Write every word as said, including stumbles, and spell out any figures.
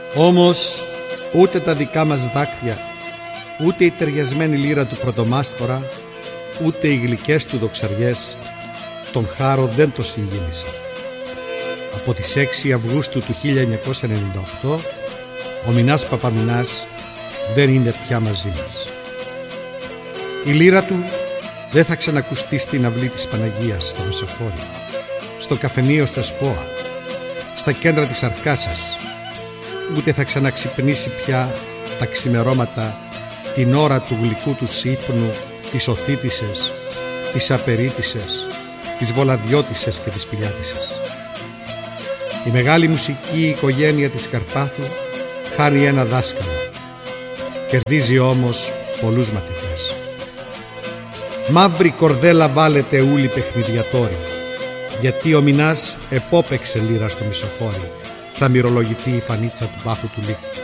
Όμως ούτε τα δικά μας δάκρυα, ούτε η ταιριασμένη λύρα του πρωτομάστορα, ούτε οι γλυκές του δοξαριές τον Χάρο δεν το συγκίνησαν. Από τις έξι Αυγούστου του χίλια εννιακόσια ενενήντα οκτώ ο Μινάς Παπαμινάς δεν είναι πια μαζί μας. Η λύρα του δεν θα ξανακουστεί στην αυλή της Παναγίας στο Μεσοχώρι, στο καφενείο στα Σπόα, στα κέντρα της Αρκάσας, ούτε θα ξαναξυπνήσει πια τα ξημερώματα την ώρα του γλυκού του ύπνου της Οθήτισσες, της Απερίτισσες, της Βολαδιώτισσες και της Πηλιάτισσες. Η μεγάλη μουσική οικογένεια της Καρπάθου χάνει ένα δάσκαλο, κερδίζει όμως πολλούς μαθητές. Μαύρη κορδέλα βάλετε ούλοι παιχνιδιατόροι, γιατί ο Μινάς επόπαιξε λύρα στο Μισοχώρι, θα μυρολογηθεί η φανίτσα του βάθου του λύκου.